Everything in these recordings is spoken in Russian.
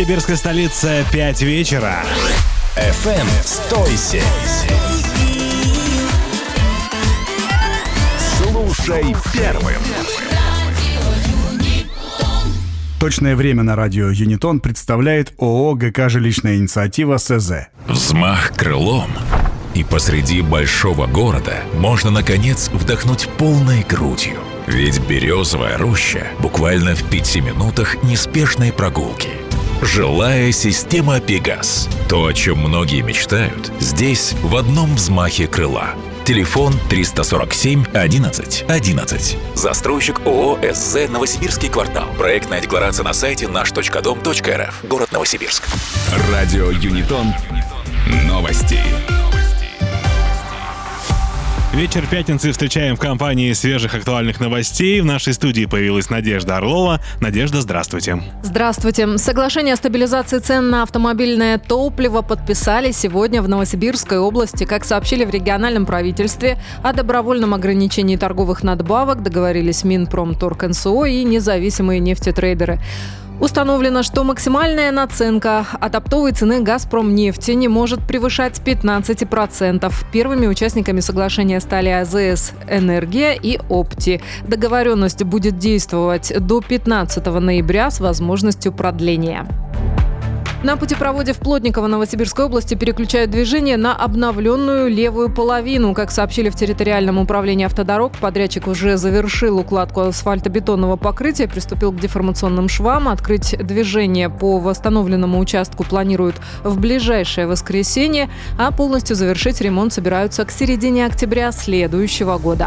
Новосибирской столице 5 вечера. FM 107. Слушай первым. Точное время на радио Юнитон представляет ООО ГК «Жилищная инициатива» СЗ. Взмах крылом, и посреди большого города можно, наконец, вдохнуть полной грудью. Ведь Березовая роща буквально в 5 минутах неспешной прогулки. Жилая система «Пегас». То, о чем многие мечтают, здесь в одном взмахе крыла. Телефон 347 11 11. Застройщик ООО «СЗ Новосибирский квартал». Проектная декларация на сайте наш.дом.рф. Город Новосибирск. Радио Юнитон. Новости. Вечер пятницы встречаем в компании свежих актуальных новостей. В нашей студии появилась Надежда Орлова. Надежда, здравствуйте. Здравствуйте. Соглашение о стабилизации цен на автомобильное топливо подписали сегодня в Новосибирской области. Как сообщили в региональном правительстве, о добровольном ограничении торговых надбавок договорились Минпромторг НСО и независимые нефтетрейдеры. Установлено, что максимальная наценка от оптовой цены «Газпромнефти» не может превышать 15%. Первыми участниками соглашения стали АЗС «Энергия» и «Опти». Договоренность будет действовать до 15 ноября с возможностью продления. На путепроводе в Плотниково Новосибирской области переключают движение на обновленную левую половину. Как сообщили в территориальном управлении автодорог, подрядчик уже завершил укладку асфальтобетонного покрытия, приступил к деформационным швам. Открыть движение по восстановленному участку планируют в ближайшее воскресенье, а полностью завершить ремонт собираются к середине октября следующего года.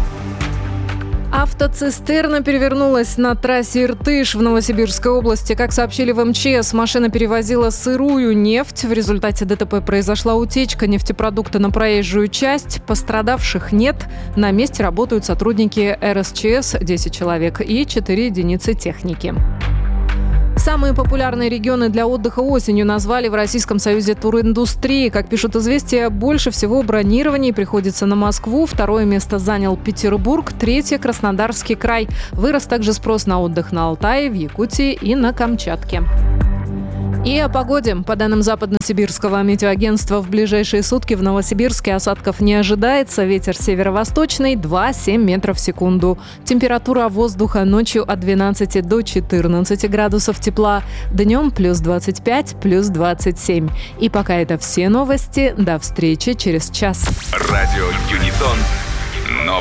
Автоцистерна перевернулась на трассе Иртыш в Новосибирской области. Как сообщили в МЧС, машина перевозила сырую нефть. В результате ДТП произошла утечка нефтепродукта на проезжую часть. Пострадавших нет. На месте работают сотрудники РСЧС, 10 человек, и 4 единицы техники. Самые популярные регионы для отдыха осенью назвали в Российском союзе туриндустрии. Как пишут «Известия», больше всего бронирований приходится на Москву. Второе место занял Петербург. Третье – Краснодарский край. Вырос также спрос на отдых на Алтае, в Якутии и на Камчатке. И о погоде. По данным Западно-Сибирского метеоагентства, в ближайшие сутки в Новосибирске осадков не ожидается. Ветер северо-восточный 2,7 метров в секунду. Температура воздуха ночью от 12 до 14 градусов тепла. Днем плюс 25, плюс 27. И пока это все новости. До встречи через час. Радио Юнитон.